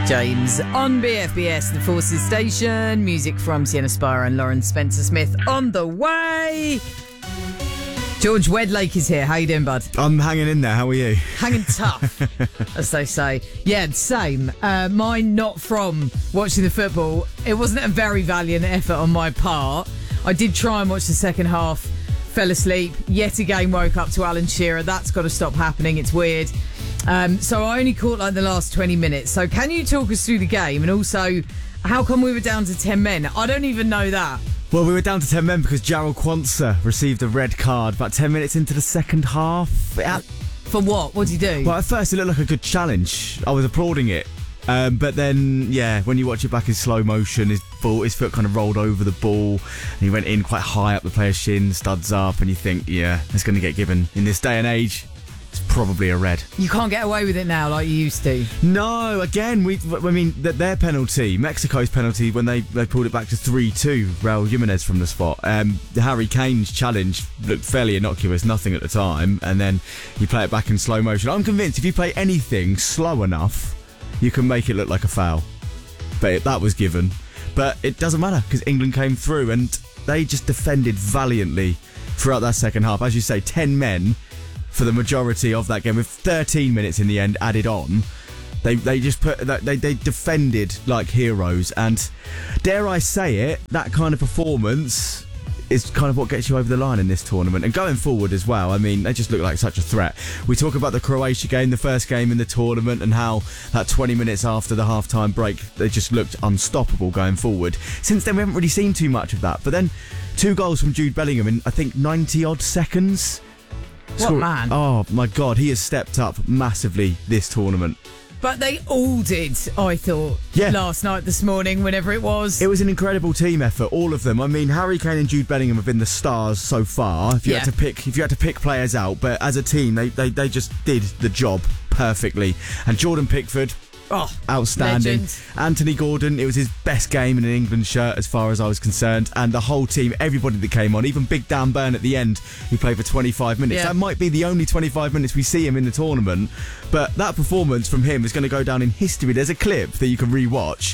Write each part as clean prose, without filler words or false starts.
James on BFBS, the Forces Station. Music from Sienna Spire and Lauren Spencer Smith on the way. George Wedlake is here. How you doing, bud? I'm hanging in there. How are you? Hanging tough, as they say. Yeah, same. Mine not from watching the football. It wasn't a very valiant effort on my part. I did try and watch the second half. Fell asleep. Yet again woke up to Alan Shearer. That's got to stop happening. It's weird. So I only caught like the last 20 minutes. So can you talk us through the game? And also, how come we were down to 10 men? I don't even know that. Well, we were down to 10 men because Jarrell Quansah received a red card about 10 minutes into the second half. For what? What did he do? Well, at first it looked like a good challenge. I was applauding it. But then, yeah, when you watch it back in slow motion, his foot kind of rolled over the ball and he went in quite high up the player's shin, studs up, and you think, yeah, it's going to get given. In this day and age, it's probably a red. You can't get away with it now like you used to. No, again, their penalty, Mexico's penalty, when they pulled it back to 3-2, Raul Jimenez from the spot. Harry Kane's challenge looked fairly innocuous, nothing at the time, and then you play it back in slow motion. I'm convinced if you play anything slow enough, you can make it look like a foul. But that was given. But it doesn't matter because England came through and they just defended valiantly throughout that second half. As you say, 10 men for the majority of that game, with 13 minutes in the end added on. They defended like heroes, and dare I say it, that kind of performance is kind of what gets you over the line in this tournament. And going forward as well, I mean, they just look like such a threat. We talk about the Croatia game, the first game in the tournament, and how that 20 minutes after the half-time break, they just looked unstoppable going forward. Since then, we haven't really seen too much of that. But then 2 goals from Jude Bellingham in, I think, 90-odd seconds. What man? Oh, my God, he has stepped up massively this tournament. But they all did, I thought, last night, this morning, whenever it was. It was an incredible team effort, all of them. I mean, Harry Kane and Jude Bellingham have been the stars so far. If you had to pick players out, but as a team, they just did the job perfectly. And Jordan Pickford, outstanding. Legend. Anthony Gordon, it was his best game in an England shirt as far as I was concerned. And the whole team, everybody that came on, even Big Dan Burn at the end, who played for 25 minutes. That might be the only 25 minutes we see him in the tournament. But that performance from him is going to go down in history. There's a clip that you can re-watch.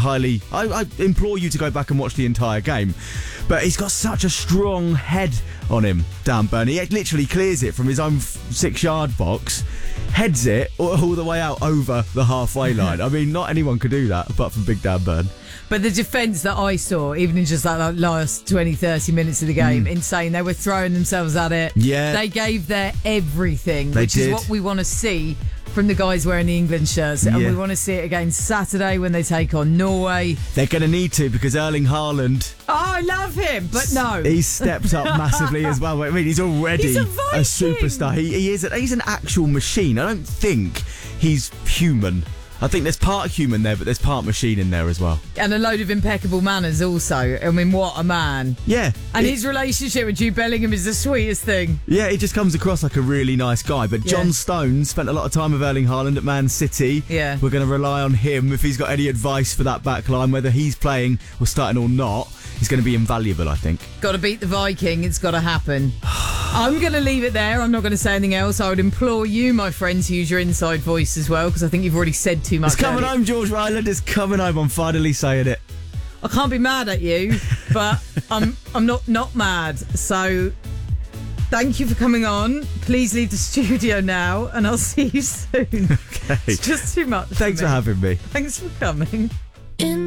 I implore you to go back and watch the entire game. But he's got such a strong head on him, Dan Burn. He literally clears it from his own 6-yard box, heads it all the way out over the halfway line. I mean, not anyone could do that apart from Big Dan Burn. But the defence that I saw, even in just that last 20, 30 minutes of the game, insane. They were throwing themselves at it. Yeah. They gave their everything, which is what we want to see from the guys wearing the England shirts. And we want to see it again Saturday when they take on Norway. They're going to need to, because Erling Haaland... Oh, I love him, but no. He's stepped up massively as well. I mean, he's already a superstar. He's an actual machine. I don't think he's human. I think there's part human there, but there's part machine in there as well. And a load of impeccable manners also. I mean, what a man. Yeah. And his relationship with Jude Bellingham is the sweetest thing. Yeah, he just comes across like a really nice guy. But John Stones spent a lot of time with Erling Haaland at Man City. Yeah. We're going to rely on him if he's got any advice for that back line, whether he's playing or starting or not. He's going to be invaluable, I think. Got to beat the Viking. It's got to happen. I'm going to leave it there. I'm not going to say anything else. I would implore you, my friends, to use your inside voice as well, because I think you've already said too much. It's coming home, George Ryland. It's coming home. I'm finally saying it. I can't be mad at you, but I'm not mad. So thank you for coming on. Please leave the studio now, and I'll see you soon. Okay. It's just too much. Thanks for having me. Thanks for coming.